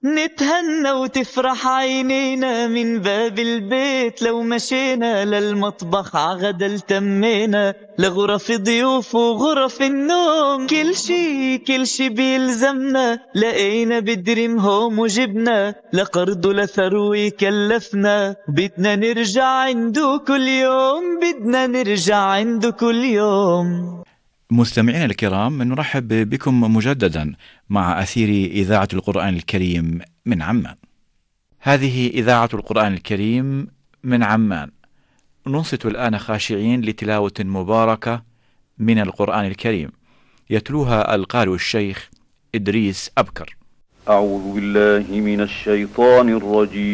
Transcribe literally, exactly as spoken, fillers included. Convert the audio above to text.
نتهنى وتفرح عينينا من باب البيت، لو مشينا للمطبخ عغدا التمينا، لغرف ضيوف وغرف النوم، كل شي كل شي بيلزمنا لقينا بدريم هوم وجبنا، لقرض لثروي كلفنا، بدنا نرجع عنده كل يوم، بدنا نرجع عنده كل يوم. مستمعينا الكرام، نرحب بكم مجددا مع أثير إذاعة القرآن الكريم من عمان. هذه إذاعة القرآن الكريم من عمان. ننصت الآن خاشعين لتلاوة مباركة من القرآن الكريم، يتلوها القارئ الشيخ إدريس أبكر. أعوذ بالله من الشيطان الرجيم.